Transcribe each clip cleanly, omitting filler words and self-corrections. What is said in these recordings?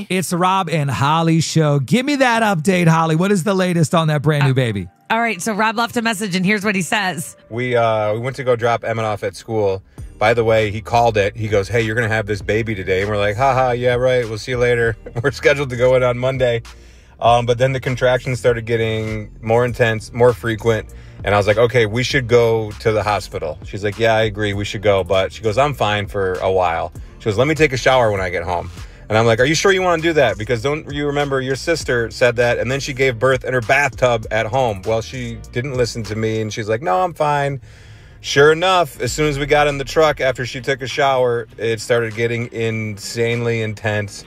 Holly. It's the Rob and Holly show. Give me that update, Holly. What is the latest on that brand new baby? All right, so Rob left a message, and here's what he says. We went to go drop Emmett off at school. By the way, he called it. He goes, hey, you're going to have this baby today. And we're like, haha, yeah, right. We'll see you later. We're scheduled to go in on Monday. But then the contractions started getting more intense, more frequent. And I was like, okay, we should go to the hospital. She's like, yeah, I agree. We should go. But she goes, I'm fine for a while. She goes, let me take a shower when I get home. And I'm like, are you sure you want to do that? Because don't you remember your sister said that, and then she gave birth in her bathtub at home. Well, she didn't listen to me, and she's like, no, I'm fine. Sure enough, as soon as we got in the truck after she took a shower, it started getting insanely intense.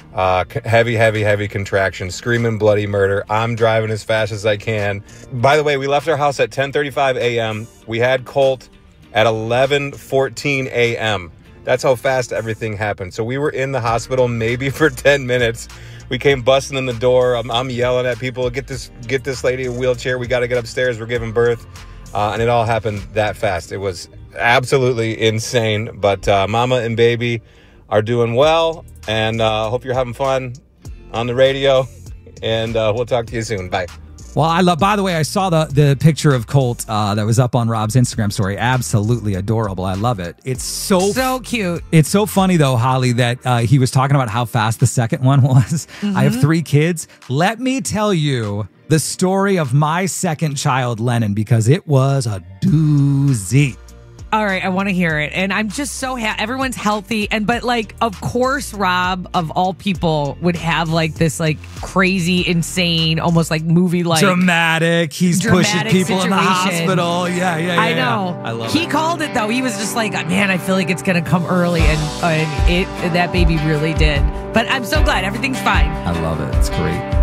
Heavy contractions, screaming bloody murder. I'm driving as fast as I can. By the way, we left our house at 10:35 a.m. We had Colt at 11:14 a.m. That's how fast everything happened. So we were in the hospital maybe for 10 minutes. We came busting in the door. I'm yelling at people, get this lady a wheelchair. We got to get upstairs. We're giving birth. And it all happened that fast. It was absolutely insane. But mama and baby are doing well. And hope you're having fun on the radio. And we'll talk to you soon. Bye. Well, by the way, I saw the picture of Colt that was up on Rob's Instagram story. Absolutely adorable. I love it. It's so cute. It's so funny, though, Holly, that he was talking about how fast the second one was. I have 3 kids. Let me tell you the story of my second child, Lennon, because it was a doozy. All right, I want to hear it. And I'm just so happy. Everyone's healthy. But of course, Rob, of all people, would have this crazy, insane, almost movie-like. Dramatic. He's pushing people in the situation. hospital. Yeah. I know. I love it. He called it, though. He was just like, man, I feel like it's going to come early. And that baby really did. But I'm so glad. Everything's fine. I love it. It's great.